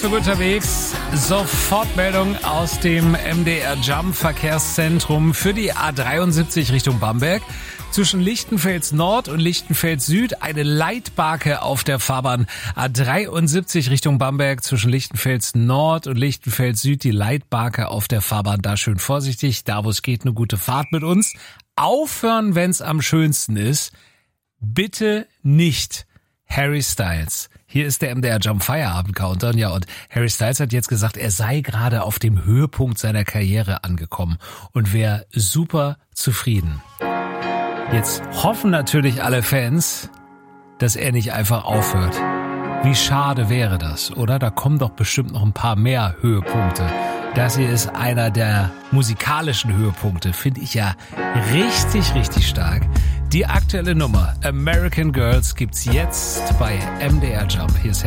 für unterwegs. Sofortmeldung aus dem MDR Jump Verkehrszentrum für die A73 Richtung Bamberg. Zwischen Lichtenfels Nord und Lichtenfels Süd eine Leitbarke auf der Fahrbahn A73 Richtung Bamberg. Zwischen Lichtenfels Nord und Lichtenfels Süd die Leitbarke auf der Fahrbahn. Da schön vorsichtig, da wo es geht, eine gute Fahrt mit uns. Aufhören, wenn's am schönsten ist. Bitte nicht Harry Styles. Hier ist der MDR Jump Feierabend Countdown. Ja, und Harry Styles hat jetzt gesagt, er sei gerade auf dem Höhepunkt seiner Karriere angekommen und wäre super zufrieden. Jetzt hoffen natürlich alle Fans, dass er nicht einfach aufhört. Wie schade wäre das, oder? Da kommen doch bestimmt noch ein paar mehr Höhepunkte. Das hier ist einer der musikalischen Höhepunkte. Finde ich ja richtig, richtig stark. Die aktuelle Nummer American Girls gibt's jetzt bei MDR Jump. Hier ist